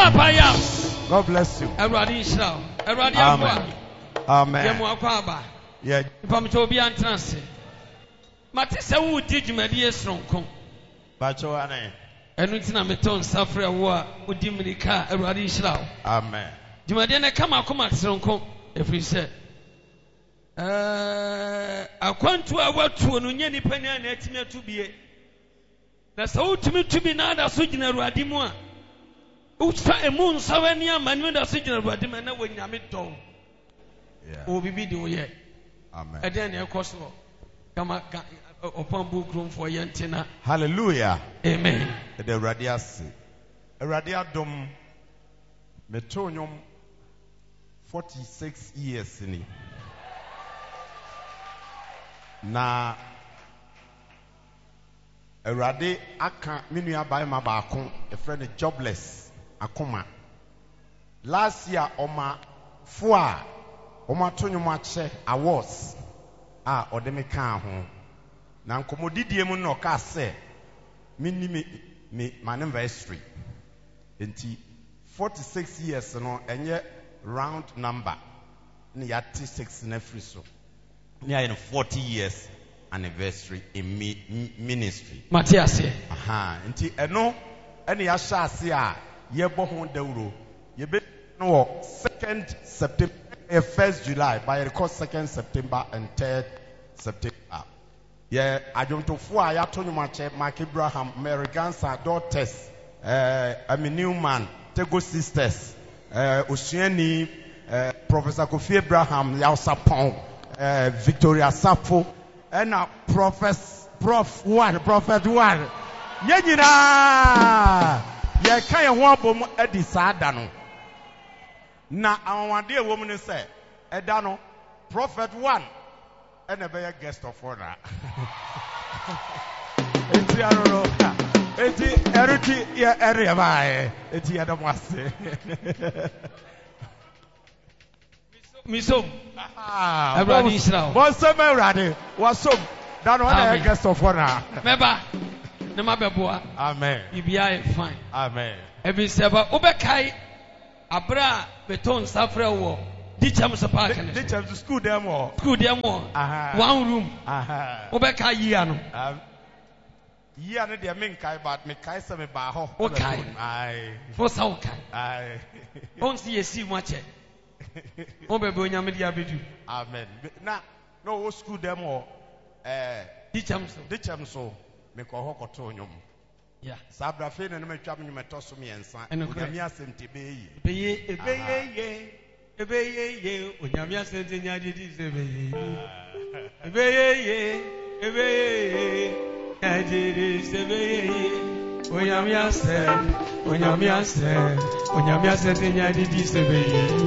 Papa Yams. God bless you. Everybody shout. Everybody Amen. Amen. Yemu akwaba. Yeah. Ipamcho obi antranse. Mate se wo di dwumadi esronko. Bacho ane. Enu nti na meton safre wo a odi mirika everybody shout. Amen. Dwumadi na kama akoma esronko efiri se. Akwantu a watu no nye nipa na na atimi atubie. Na se wo tumi tubi na da so gina Awurade mu a. Usta emu nsawani amanu da so gina Awurade mu na wonyame dom. Yeah. O bibi de oye. Amen. Eden na ekoso. Kama upon book room for yentina. Hallelujah. Amen. The radiasi. Radiadom metonyum 46 years ni. Na Awurade aka minua bai ma baako a friend jobless akoma. Last year oma foa oma tonyum ache awards odeme kan ho. Na nkomodidie mu no ka se me anniversary. Enti 46 years no enye round number. Ni yati 6 na free so. Ni ayen 40 years anniversary in ministry. Matthias. Aha, enti eno ene ya sha ase a ye bo ho dawro. Ye be no 2nd September 1st July by record 2nd September and 3rd September. Yeah, Ajontofo a yato nyumache Mark Abraham, Mary Gansa daughters, Newman, Tego sisters, Osuani, Professor Kofi Abraham, Yausapon, Victoria Sapo, and Prophet one. Yenina, ye kaya wabom edi sadano. Na our dear woman say, Edano, Prophet one. And a better guest of honor. It's the arrow. It's the area by it's the other one. Miso. Everybody Israel. What's some ready? What's some? That one a guest of honor. Meba. Nemabeboa. Amen. Ibia fine. Amen. Every seba obekai abra beton safra wo. Teacher to school them all. School them all. One room. Obeka yiano. Yiano de men kai but me kai se me ba ho. Okay. Aye. For so kai. Aye. On see much. Obebe onyame dia bedu. Amen. Na no wo school them all. Teacher so me ko ho koto nyom. Yeah. Sabra fe na me twam nyum etoso me ensa. Onyame asem tebe yi. Ebeye. Ebeye, Onyamia Sentenya did this. Ebeye, I did this. Onyamia said, Onyamia Sentenya did this.